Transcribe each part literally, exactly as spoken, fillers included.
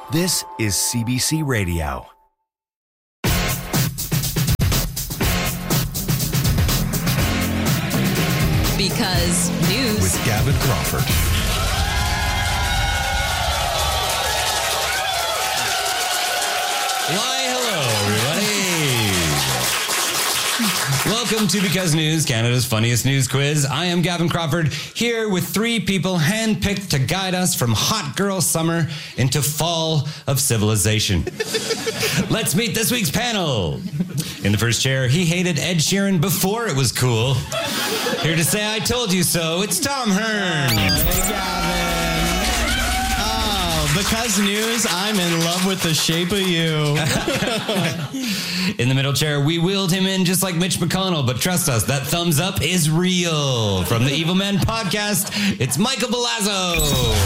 This is C B C Radio. Because news. With Gavin Crawford. Why, hello, everybody. Welcome to Because News, Canada's funniest news quiz. I am Gavin Crawford, here with three people handpicked to guide us from hot girl summer into fall of civilization. Let's meet this week's panel. In the first chair, he hated Ed Sheeran before it was cool. Here to say I told you so, it's Tom Hearn. Hey, Gavin. Oh, Because News, I'm in love with the shape of you. In the middle chair, we wheeled him in just like Mitch McConnell, but trust us, that thumbs up is real. From the Evil Men podcast, it's Michael Belazzo.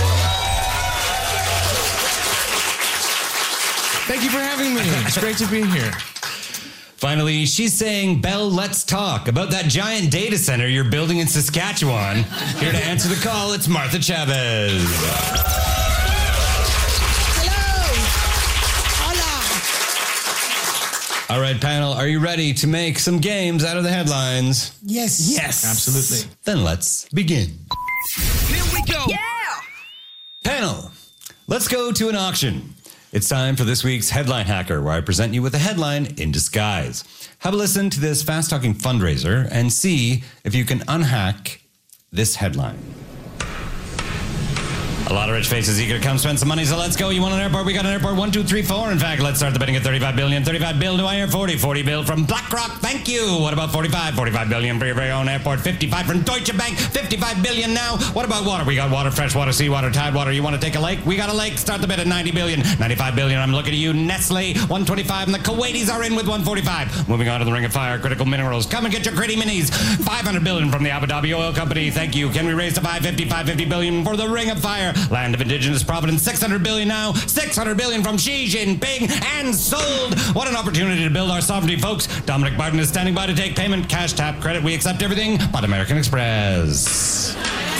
Thank you for having me. It's great to be here. Finally, she's saying, Belle, let's talk about that giant data center you're building in Saskatchewan. Here to answer the call, it's Martha Chavez. All right, panel, are you ready to make some games out of the headlines? Yes. Yes. Absolutely. Then let's begin. Here we go. Yeah. Panel, let's go to an auction. It's time for this week's Headline Hacker, where I present you with a headline in disguise. Have a listen to this fast-talking fundraiser and see if you can unhack this headline. A lot of rich faces eager to come spend some money, so let's go. You want an airport? We got an airport. One, two, three, four. In fact, let's start the betting at thirty-five billion. thirty-five bill. Do I hear forty? forty bill from BlackRock. Thank you. What about forty-five? forty-five billion for your very own airport. fifty-five from Deutsche Bank. fifty-five billion now. What about water? We got water, fresh water, seawater, tide water. You want to take a lake? We got a lake. Start the bet at ninety billion. ninety-five billion. I'm looking at you. Nestle. one twenty-five. And the Kuwaitis are in with one forty-five. Moving on to the Ring of Fire. Critical Minerals. Come and get your Critty Minis. five hundred billion from the Abu Dhabi Oil Company. Thank you. Can we raise to five fifty, five fifty billion for the Ring of Fire? Land of Indigenous Providence, six hundred billion now, six hundred billion from Xi Jinping, and sold. What an opportunity to build our sovereignty, folks. Dominic Barton is standing by to take payment. Cash, tap, credit, we accept everything but American Express.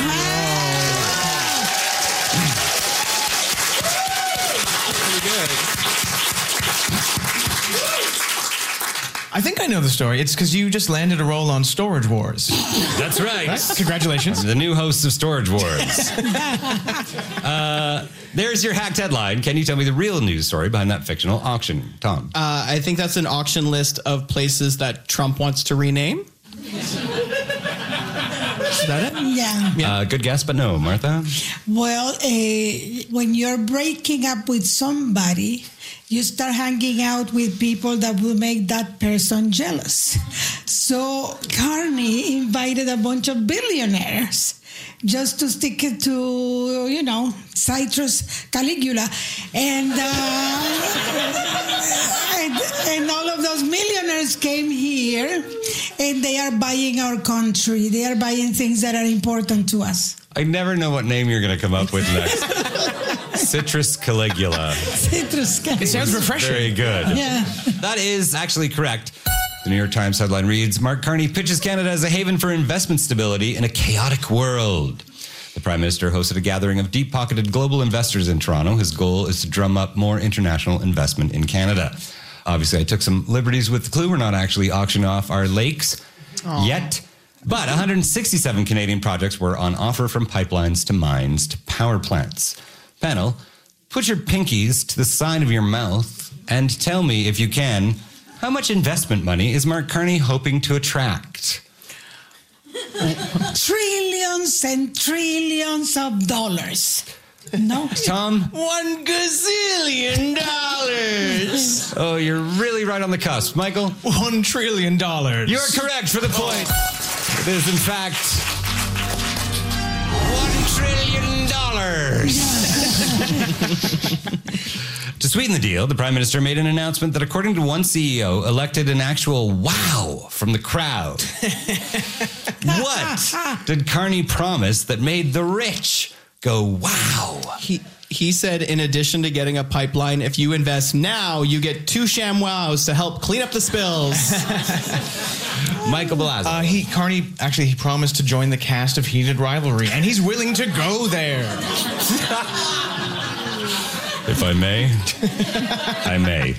I think I know the story. It's because you just landed a role on Storage Wars. That's right. Right? Congratulations. The new host of Storage Wars. uh, there's your hacked headline. Can you tell me the real news story behind that fictional auction, Tom? Uh, I think that's an auction list of places that Trump wants to rename. Is that it? Yeah. Yeah. Uh, good guess, but no. Martha? Well, uh, when you're breaking up with somebody, you start hanging out with people that will make that person jealous. So Carney invited a bunch of billionaires just to stick it to, you know, Citrus Caligula. And, uh, and, and all of those millionaires came here, and they are buying our country. They are buying things that are important to us. I never know what name you're going to come up with next. Citrus Caligula. Citrus Caligula. It sounds refreshing. Very good. Yeah. That is actually correct. The New York Times headline reads, Mark Carney pitches Canada as a haven for investment stability in a chaotic world. The Prime Minister hosted a gathering of deep-pocketed global investors in Toronto. His goal is to drum up more international investment in Canada. Obviously, I took some liberties with the clue. We're not actually auctioning off our lakes Aww. yet. But one hundred sixty-seven Canadian projects were on offer, from pipelines to mines to power plants. Panel, put your pinkies to the side of your mouth and tell me, if you can, how much investment money is Mark Carney hoping to attract? Trillions and trillions of dollars. No? Tom? One gazillion dollars. Oh, you're really right on the cusp. Michael? One trillion dollars. You're correct for the point. It is, in fact, one trillion dollars. To sweeten the deal, the Prime Minister made an announcement that, according to one C E O, elected an actual wow from the crowd. What did Carney promise that made the rich go wow? He he said, in addition to getting a pipeline, if you invest now, you get two ShamWows to help clean up the spills. Michael Belazzo. Uh, he Carney actually he promised to join the cast of Heated Rivalry, and he's willing to go there. If I may, I may.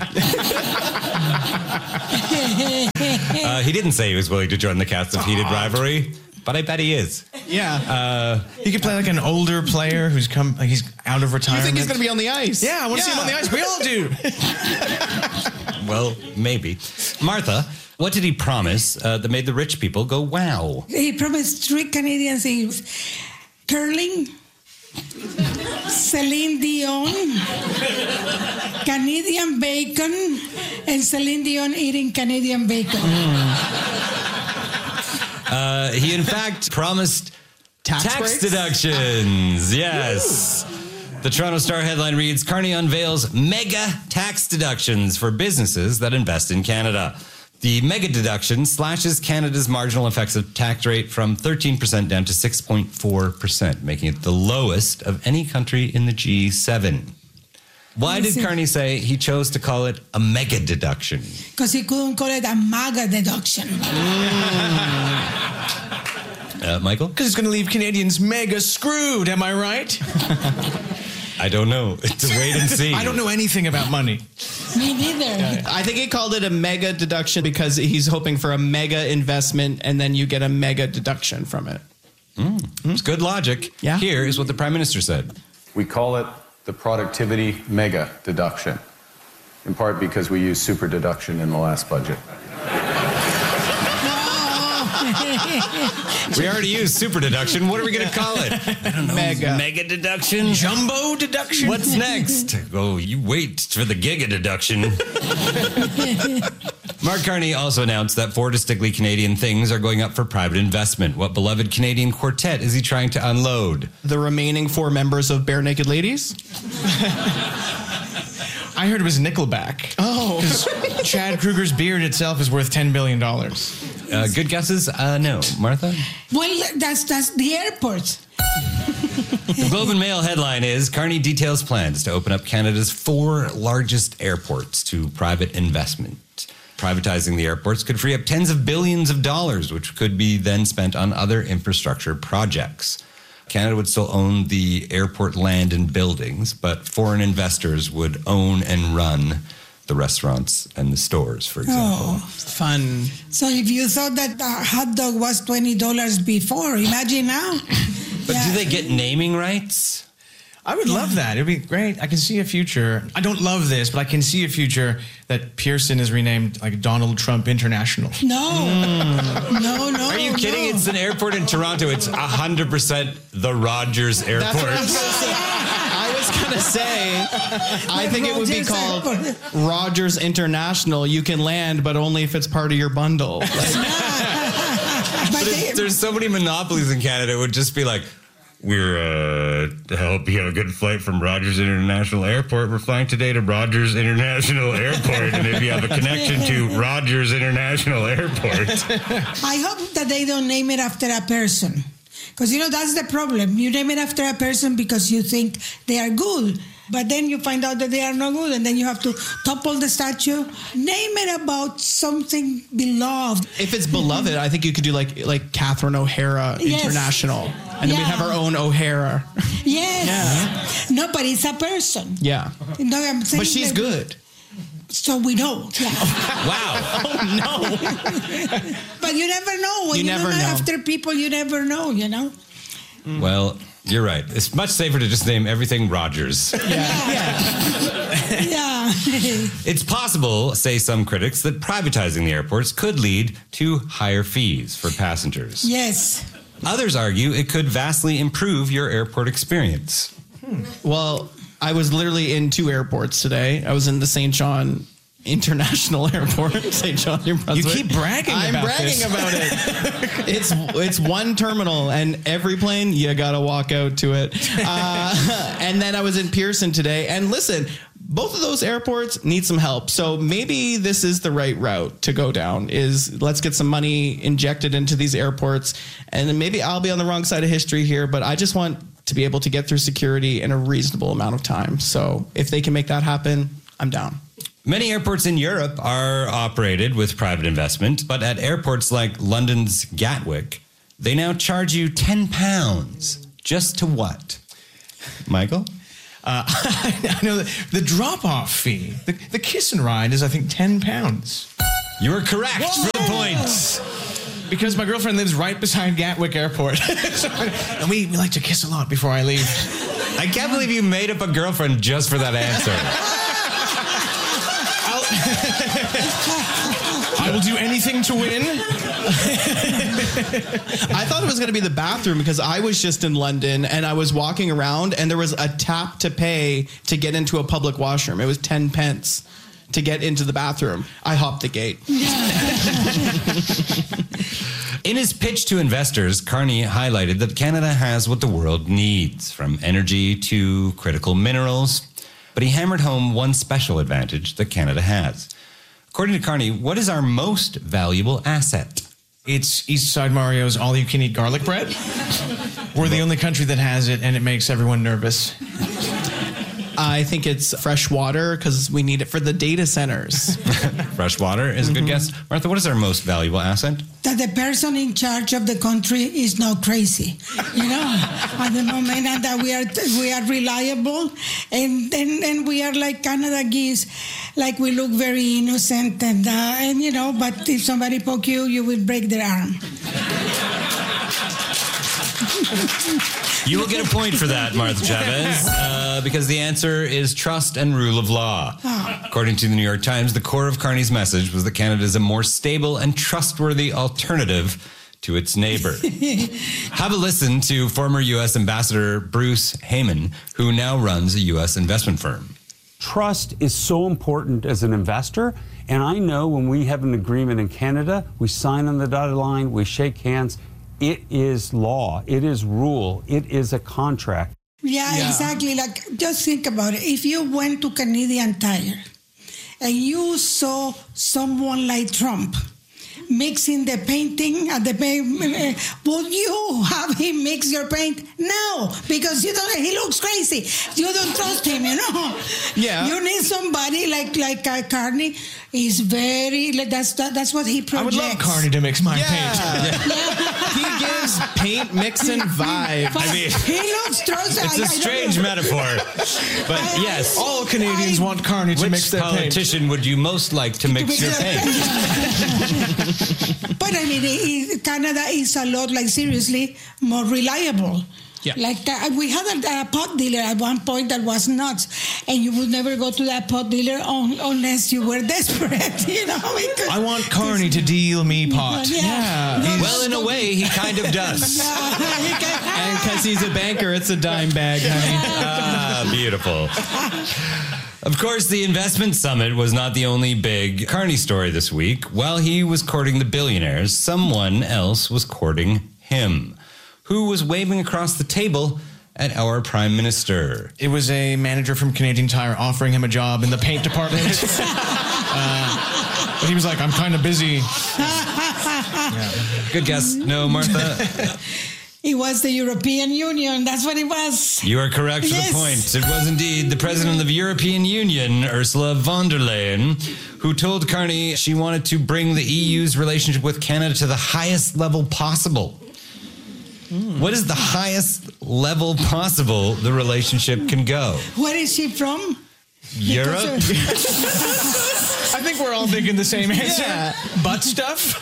uh, he didn't say he was willing to join the cast of Heated Rivalry, but I bet he is. Yeah. Uh, he could play like an older player who's come, like he's out of You retirement. think he's going to be on the ice? Yeah, I want to see him on the ice. We all do. Well, maybe. Martha, what did he promise uh, that made the rich people go wow? He promised three Canadian things: curling, Celine Dion, Canadian bacon, and Celine Dion eating Canadian bacon. Uh, he, in fact, promised Tax, tax breaks? deductions. Yes. The Toronto Star headline reads, Carney unveils mega tax deductions for businesses that invest in Canada. The mega deduction slashes Canada's marginal effective tax rate from thirteen percent down to six point four percent, making it the lowest of any country in the G seven. Why did Carney say he chose to call it a mega deduction? Because he couldn't call it a MAGA deduction. Uh, Michael? Because it's going to leave Canadians mega screwed, am I right? I don't know. It's a wait and see. I don't know anything about money. Me neither. I think he called it a mega deduction because he's hoping for a mega investment and then you get a mega deduction from it. Mm. It's good logic. Yeah. Here is what the Prime Minister said. We call it the productivity mega deduction, in part because we used super deduction in the last budget. We already used super deduction. What are we going to call it? I don't know. Mega. Mega deduction? Jumbo deduction? What's next? Oh, you wait for the giga deduction. Mark Carney also announced that four distinctly Canadian things are going up for private investment. What beloved Canadian quartet is he trying to unload? The remaining four members of Bare Naked Ladies? I heard it was Nickelback. Oh. Because Chad Kruger's beard itself is worth ten billion dollars. Uh, good guesses? Uh, no. Martha? Well, that's that's the airport. The Globe and Mail headline is, Carney details plans to open up Canada's four largest airports to private investment. Privatizing the airports could free up tens of billions of dollars, which could be then spent on other infrastructure projects. Canada would still own the airport land and buildings, but foreign investors would own and run the restaurants and the stores, for example. Oh, fun. So if you thought that a hot dog was twenty dollars before, imagine now. But Yeah. do they get naming rights? I would love that. It'd be great. I can see a future. I don't love this, but I can see a future that Pearson is renamed like Donald Trump International. No, no, no. Are you kidding? No. It's an airport in Toronto. It's one hundred percent the Rogers Airport. That's what I was gonna say. I was going to say, I think it would be Rogers called Airport. Rogers International. You can land, but only if it's part of your bundle. Like, But But they- if there's so many monopolies in Canada, it would just be like, we're, uh, to help you have a good flight from Rogers International Airport, we're flying today to Rogers International Airport. And if you have a connection to Rogers International Airport. I hope that they don't name it after a person. Because, you know, that's the problem. You name it after a person because you think they are good. But then you find out that they are not good. And then you have to topple the statue. Name it about something beloved. if it's beloved, I think you could do like like Catherine O'Hara Yes. International. And then we'd have Yeah. our own O'Hara. Yes. No, but it's a person. Yeah. No, I'm saying But she's that- good. So we know. Yeah. Wow. But you never know. When You you, never don't know. after people, you never know, you know? Well, you're right. It's much safer to just name everything Rogers. Yeah. It's possible, say some critics, that privatizing the airports could lead to higher fees for passengers. Yes. Others argue it could vastly improve your airport experience. Well, I was literally in two airports today. I was in the Saint John International Airport, Saint John, New Brunswick. You keep bragging I'm about bragging this. about it. It's it's one terminal, and every plane you gotta walk out to it. Uh, and then I was in Pearson today, and listen, both of those airports need some help. So maybe this is the right route to go down. Is let's get some money injected into these airports, and then maybe I'll be on the wrong side of history here, but I just want to be able to get through security in a reasonable amount of time. So if they can make that happen, I'm down. Many airports in Europe are operated with private investment, but at airports like London's Gatwick, they now charge you ten pounds. Just to what? Michael? Uh, I know that the drop-off fee, the, the kiss and ride is, I think, ten pounds. You are correct Whoa. for the point. Because my girlfriend lives right beside Gatwick Airport. So, and we, we like to kiss a lot before I leave. I can't believe you made up a girlfriend just for that answer. I will do anything to win. I thought it was going to be the bathroom because I was just in London and I was walking around and there was a tap to pay to get into a public washroom. It was ten pence to get into the bathroom. I hopped the gate. In his pitch to investors, Carney highlighted that Canada has what the world needs, from energy to critical minerals. But he hammered home one special advantage that Canada has. According to Carney, what is our most valuable asset? It's Eastside Mario's all-you-can-eat garlic bread. We're the only country that has it, and it makes everyone nervous. I think it's fresh water because we need it for the data centers. Fresh water is a good guess. Martha, what is our most valuable asset? That the person in charge of the country is not crazy, you know, at the moment, and that we are we are reliable, and and, and we are like Canada geese, like we look very innocent, and uh, and you know, but if somebody poke you, you will break their arm. You will get a point for that, Martha Chavez, uh, because the answer is trust and rule of law. According to the New York Times, the core of Carney's message was that Canada is a more stable and trustworthy alternative to its neighbor. Have a listen to former U S Ambassador Bruce Heyman, who now runs a U S investment firm. Trust is so important as an investor, and I know when we have an agreement in Canada, we sign on the dotted line, we shake hands. It is law. It is rule. It is a contract. Yeah, yeah, exactly. Like, just think about it. If you went to Canadian Tire and you saw someone like Trump mixing the painting at the paint, would you have him mix your paint? No, because you don't. He looks crazy. You don't trust him. You know. Yeah. You need somebody like like uh, Carney. He's very. Like, that's that, that's what he projects. I would love Carney to mix my Yeah. paint. He gives paint mixing vibes. But I mean, he looks trust. It's a strange metaphor, but yes. All Canadians I- want Carney to Which mix their paint. politician would you most like to mix your paint? But I mean, it, it, Canada is a lot, like, seriously, more reliable. Yeah. Like, uh, we had a, a pot dealer at one point that was nuts, and you would never go to that pot dealer on, unless you were desperate, you know? Because, I want Carney to deal me pot. Yeah. No, Well, in a way, he kind of does. And because he's a banker, it's a dime bag, honey. Ah, beautiful. Of course, the investment summit was not the only big Carney story this week. While he was courting the billionaires, someone else was courting him, who was waving across the table at our prime minister. It was a manager from Canadian Tire offering him a job in the paint department. uh, but he was like, I'm kind of busy. Good guess. No, Martha? It was the European Union. That's what it was. You are correct for Yes. the point. It was indeed the president of the European Union, Ursula von der Leyen, who told Carney she wanted to bring the E U's relationship with Canada to the highest level possible. Mm. What is the highest level possible the relationship can go? Where is she from? Europe? I think we're all thinking the same answer. Yeah. Butt stuff?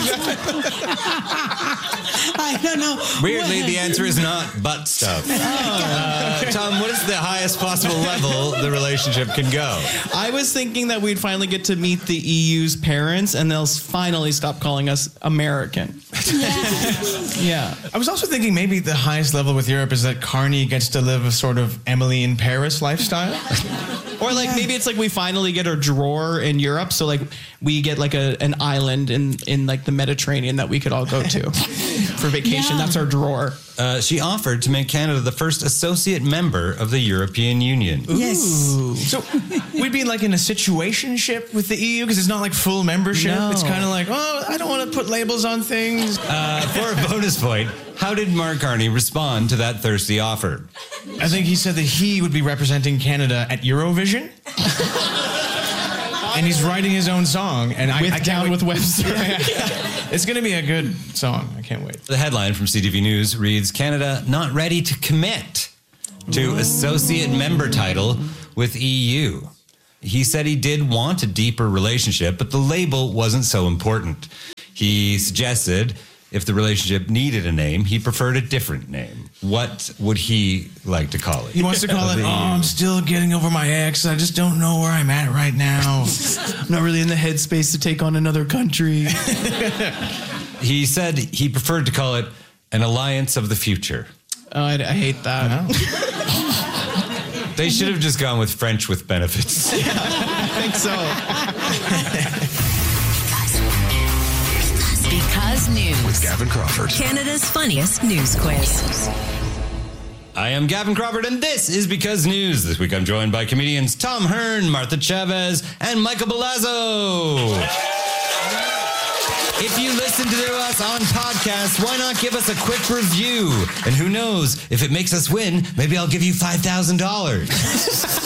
I don't know. Weirdly, the answer is not butt stuff. Uh, Tom, what is the highest possible level the relationship can go? I was thinking that we'd finally get to meet the E U's parents and they'll finally stop calling us American. Yeah. I was also thinking maybe the highest level with Europe is that Carney gets to live a sort of Emily in Paris lifestyle. Or like maybe it's like we finally get a drawer in Europe, so like we get like a an island in in like the Mediterranean that we could all go to for vacation. Yeah. That's our drawer. Uh, she offered to make Canada the first associate member of the European Union. Yes. So we'd be like in a situationship with the E U because it's not like full membership. No. It's kind of like, oh, I don't want to put labels on things. Uh, for a bonus point, how did Mark Carney respond to that thirsty offer? I think he said that he would be representing Canada at Eurovision. And he's writing his own song. And I, With I can't Down wait. with Webster. It's going to be a good song. I can't wait. The headline from C T V News reads, Canada not ready to commit to associate member title with E U. He said he did want a deeper relationship, but the label wasn't so important. He suggested if the relationship needed a name, he preferred a different name. What would he like to call it? He wants to call it, oh, I'm still getting over my ex. I just don't know where I'm at right now. I'm not really in the headspace to take on another country. He said he preferred to call it an alliance of the future. Oh, I, I hate that. They should have just gone with French with benefits. Yeah, I think so. Because News. With Gavin Crawford. Canada's funniest news quiz. I am Gavin Crawford, and this is Because News. This week I'm joined by comedians Tom Hearn, Martha Chavez, and Michael Belazzo. If you listen to us on podcast, why not give us a quick review? And who knows, if it makes us win, maybe I'll give you five thousand dollars.